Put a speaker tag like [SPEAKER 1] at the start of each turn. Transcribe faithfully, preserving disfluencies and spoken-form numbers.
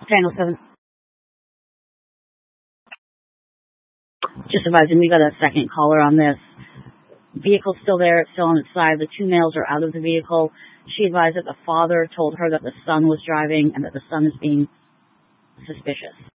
[SPEAKER 1] Channel seven. Just advising, we got a second caller on this. Vehicle's still there. It's still on its side. The two males are out of the vehicle. She advised that the father told her that the son was driving and that the son is being suspicious.